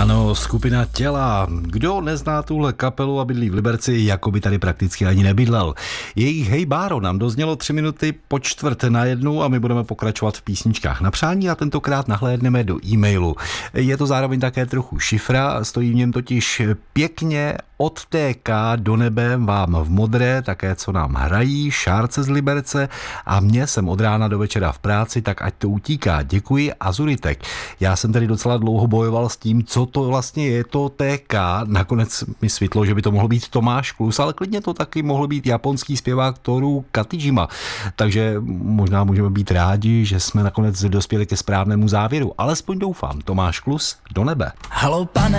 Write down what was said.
Ano, skupina Těla. Kdo nezná tuhle kapelu a bydlí v Liberci, jako by tady prakticky ani nebydlel. Jejich Hej Báro nám doznělo 3 minuty po 1:45 a my budeme pokračovat v písničkách na přání a tentokrát nahlédneme do e-mailu. Je to zároveň také trochu šifra, stojí v něm totiž pěkně od TK do nebe vám v modré, také co nám hrají, Šárce z Liberce a mě jsem od rána do večera v práci, tak ať to utíká. Děkuji, Azuritek. Já jsem tady docela dlouho bojoval s tím, co to vlastně je to TK. Nakonec mi světlo, že by to mohl být Tomáš Klus, ale klidně to taky mohl být japonský zpěvák Toru Katijima. Takže možná můžeme být rádi, že jsme nakonec dospěli ke správnému závěru. Alespoň doufám. Tomáš Klus, do nebe. Haló, pane.